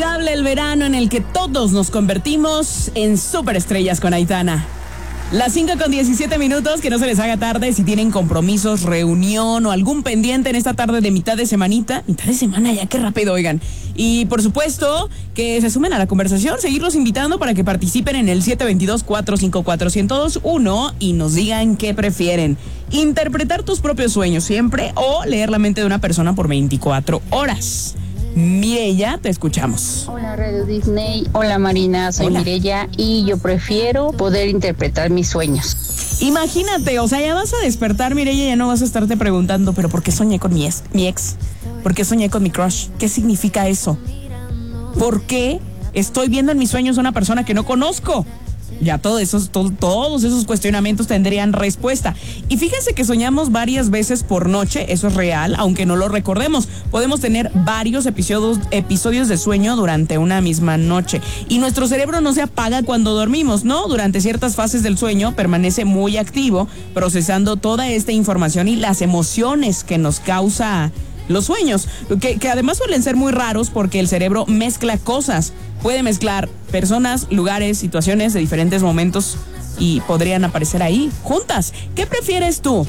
inevitable el verano en el que todos nos convertimos en superestrellas con Aitana. Las 5:17, que no se les haga tarde si tienen compromisos, reunión o algún pendiente en esta tarde de mitad de semanita. Mitad de semana ya, qué rápido, oigan. Y por supuesto que se sumen a la conversación, seguirlos invitando para que participen en el 722-454-1021 y nos digan qué prefieren. Interpretar tus propios sueños siempre o leer la mente de una persona por 24 horas. Mireya, te escuchamos. Hola Radio Disney, hola Marina, soy Mireya y yo prefiero poder interpretar mis sueños. Imagínate, o sea, ya vas a despertar, Mireya, y ya no vas a estarte preguntando, pero ¿por qué soñé con mi ex? ¿Por qué soñé con mi crush? ¿Qué significa eso? ¿Por qué estoy viendo en mis sueños a una persona que no conozco? Ya todos esos cuestionamientos tendrían respuesta. Y fíjense que soñamos varias veces por noche, eso es real, aunque no lo recordemos. Podemos tener varios episodios de sueño durante una misma noche. Y nuestro cerebro no se apaga cuando dormimos, ¿no? Durante ciertas fases del sueño permanece muy activo, procesando toda esta información y las emociones que nos causa los sueños, que además suelen ser muy raros porque el cerebro mezcla cosas. Puede mezclar personas, lugares, situaciones de diferentes momentos y podrían aparecer ahí juntas. ¿Qué prefieres tú?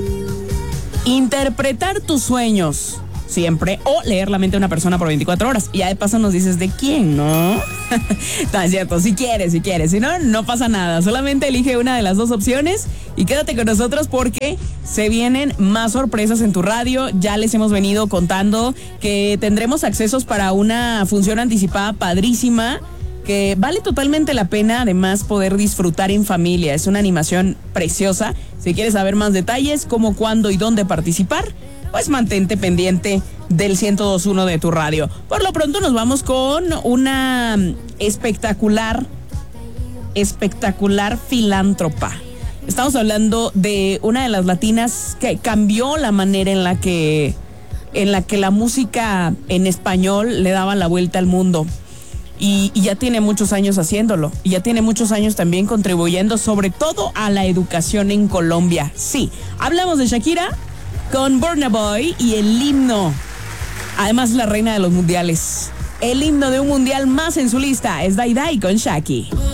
¿Interpretar tus sueños siempre o leer la mente de una persona por 24 horas? Y ya de paso nos dices de quién, ¿no? No, es cierto, si quieres. Si no, no pasa nada. Solamente elige una de las dos opciones y quédate con nosotros porque se vienen más sorpresas en tu radio. Ya les hemos venido contando que tendremos accesos para una función anticipada padrísima que vale totalmente la pena, además, poder disfrutar en familia. Es una animación preciosa. Si quieres saber más detalles, cómo, cuándo y dónde participar, pues mantente pendiente del 102.1 de tu radio. Por lo pronto nos vamos con una espectacular filántropa. Estamos hablando de una de las latinas que cambió la manera en la que la música en español le daba la vuelta al mundo. Y ya tiene muchos años haciéndolo. Y ya tiene muchos años también contribuyendo sobre todo a la educación en Colombia. Sí, hablamos de Shakira con Burna Boy y el himno. Además, la reina de los mundiales. El himno de un mundial más en su lista es Die Die con Shaki.